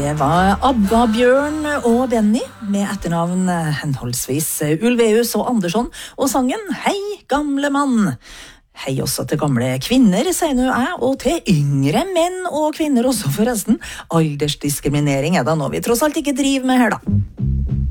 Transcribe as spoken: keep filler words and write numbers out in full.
Det var Abba, Bjørn og Benny med etternavn henholdsvis Ulveus og Andersson, og sangen Hei gamle mann. Hei også til gamle kvinner, sier nå jeg, og til yngre menn og kvinner også forresten. Aldersdiskriminering er da noe vi tross alt ikke driver med her da.